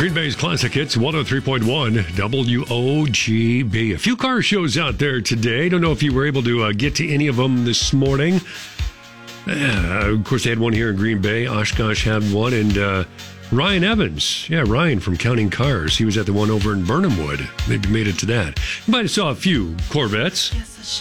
Green Bay's Classic Hits 103.1 WOGB. A few car shows out there today. Don't know if you were able to get to any of them this morning. Of course, they had one here in Green Bay. Oshkosh had one. And Ryan Evans. Yeah, Ryan from Counting Cars. He was at the one over in Burnhamwood. Maybe made it to that. You might have saw a few Corvettes.